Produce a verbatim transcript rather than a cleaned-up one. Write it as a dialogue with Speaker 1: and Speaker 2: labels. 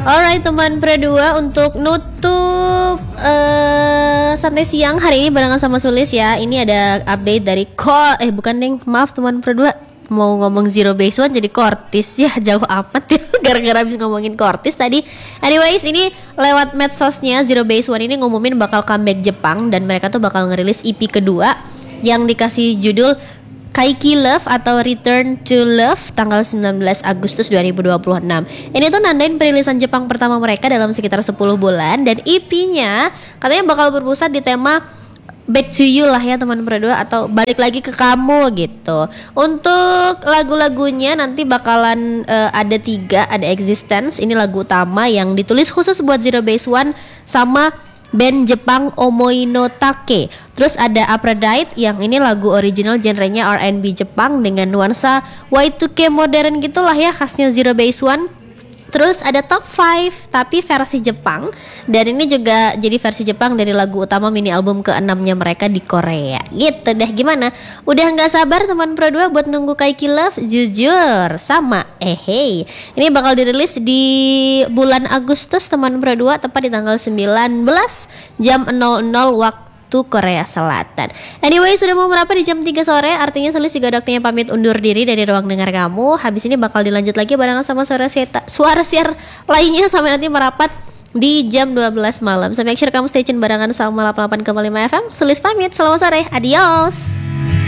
Speaker 1: Alright teman Perdua, untuk nutup uh, santai siang hari ini barengan sama Sulis ya. Ini ada update dari Ko Eh bukan deng, maaf teman Perdua, mau ngomong Zero Base One jadi Kortis ya, jauh amat ya gara-gara habis ngomongin Kortis tadi. Anyways, ini lewat medsosnya Zero Base One ini ngumumin bakal comeback Jepang, dan mereka tuh bakal ngerilis E P kedua yang dikasih judul Kaiki Love atau Return to Love tanggal sembilan belas Agustus dua ribu dua puluh enam. Ini tuh nandain perilisan Jepang pertama mereka dalam sekitar sepuluh bulan, dan E P-nya katanya bakal berpusat di tema Back to You lah ya teman berdua, atau balik lagi ke kamu gitu. Untuk lagu-lagunya nanti bakalan uh, ada tiga, ada Existence, ini lagu utama yang ditulis khusus buat Zero Base One sama band Jepang Omoinotake. Terus ada Aphrodite yang ini lagu original genrenya R and B Jepang dengan nuansa Y two K modern gitulah ya, khasnya Zero Base One. Terus ada Top five tapi versi Jepang, dan ini juga jadi versi Jepang dari lagu utama mini album keenamnya mereka di Korea. Gitu deh, gimana? Udah gak sabar teman Pro dua buat nunggu Kaiki Love? Jujur sama eh hey. Ini bakal dirilis di bulan Agustus teman Pro dua, tepat di tanggal sembilan belas jam nol nol waktu Korea Selatan. Anyway, sudah mau berapa di jam tiga sore, artinya Sulis juga dokternya pamit undur diri dari ruang dengar kamu. Habis ini bakal dilanjut lagi barengan sama suara seta, suara siar lainnya sampai nanti merapat di jam dua belas malam. So make sure kamu stay tune barengan sama delapan puluh delapan koma lima F M. Sulis pamit, selamat sore, adios.